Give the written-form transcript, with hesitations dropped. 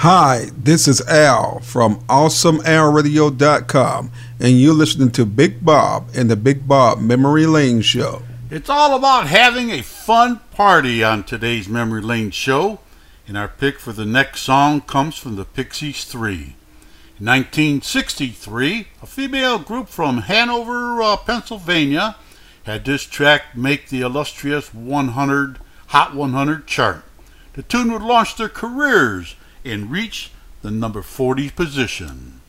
Hi, this is Al from AwesomeAlRadio.com, and you're listening to Big Bob and the Big Bob Memory Lane Show. It's all about having a fun party on today's Memory Lane Show, and our pick for the next song comes from the Pixies 3. In 1963, a female group from Hanover, Pennsylvania, had this track make the illustrious Hot 100 chart. The tune would launch their careers and reach the number 40 position.